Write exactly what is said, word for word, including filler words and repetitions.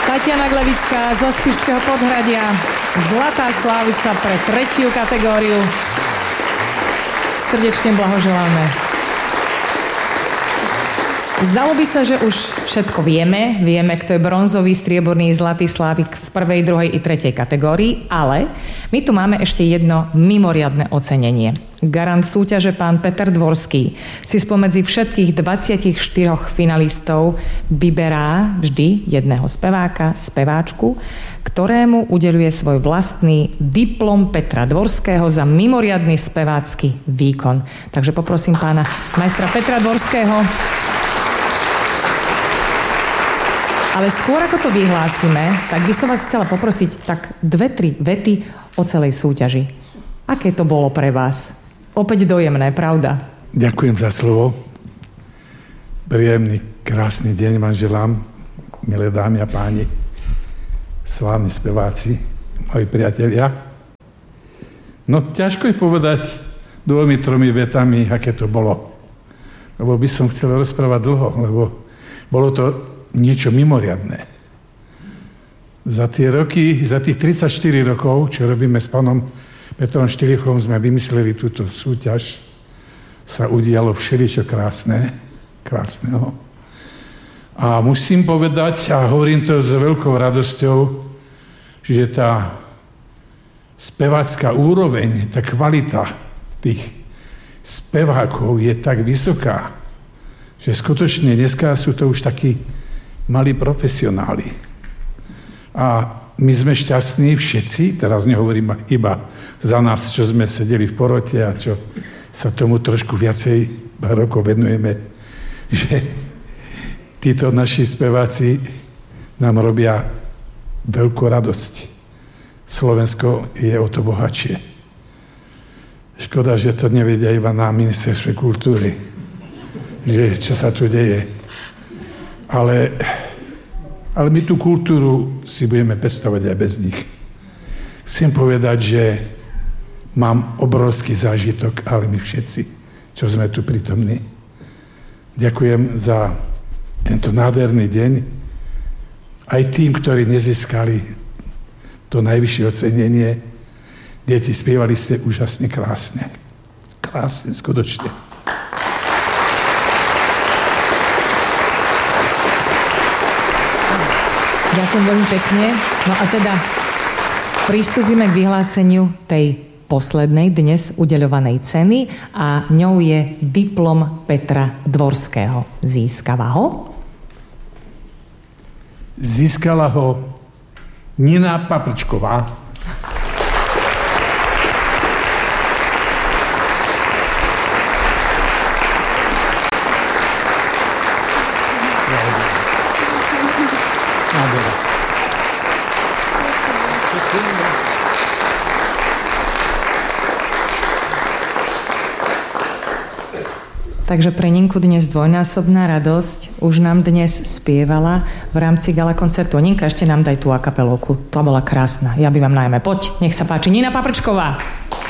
Tatiana Glevická zo Spišského Podhradia. Zlatá slávica pre tretiu kategóriu. Srdečne blahoželáme. Zdalo by sa, že už všetko vieme. Vieme, kto je bronzový, strieborný, zlatý slávik v prvej, druhej i tretej kategórii, ale my tu máme ešte jedno mimoriadne ocenenie. Garant súťaže pán Peter Dvorský si spomedzi všetkých dvadsaťštyri finalistov vyberá vždy jedného speváka, speváčku, ktorému udeľuje svoj vlastný diplom Petra Dvorského za mimoriadny spevácky výkon. Takže poprosím pána majstra Petra Dvorského. Ale skôr ako to vyhlásime, tak by som vás chcela poprosiť tak dve, tri vety o celej súťaži. Aké to bolo pre vás? Opäť dojemné, pravda? Ďakujem za slovo. Príjemný, krásny deň vám želám, milé dámy a páni, slávni speváci, moji priatelia. No, ťažko je povedať dvomi, tromi vetami, aké to bolo. Lebo by som chcel rozprávať dlho, lebo bolo to niečo mimoriadne. Za tie roky, za tých tridsaťštyri rokov, čo robíme s pánom Petrom Štýlichom, sme vymysleli túto súťaž, sa udialo všeličo krásne, krásneho. A musím povedať, a hovorím to s veľkou radosťou, že tá spevácka úroveň, tá kvalita tých spevákov je tak vysoká, že skutočne dneska sú to už takí mali profesionáli. A my sme šťastní všetci, teraz nehovorím iba za nás, čo sme sedeli v porote a čo sa tomu trošku viacej rokov venujeme, že títo naši speváci nám robia veľkú radosť. Slovensko je o to bohatšie. Škoda, že to nevedia iba na ministerstve kultúry, že čo sa tu deje. Ale, ale my tú kultúru si budeme pestovať aj bez nich. Chcem povedať, že mám obrovský zážitok, ale my všetci, čo sme tu prítomní. Ďakujem za tento nádherný deň. Aj tým, ktorí nezískali to najvyššie ocenenie. Deti, spievali ste úžasne krásne. Krásne, skutočne. Ďakujem veľmi pekne. No a teda pristúpime k vyhláseniu tej poslednej dnes udeľovanej ceny a ňou je diplom Petra Dvorského. Získava ho? Získala ho Nina Paprčková. Takže pre Ninku dnes dvojnásobná radosť. Už nám dnes spievala v rámci gala koncertu. Ninka, ešte nám daj tú akapelovku. To bola krásna. Ja by vám najmä. Poď, nech sa páči. Nina Paprčková.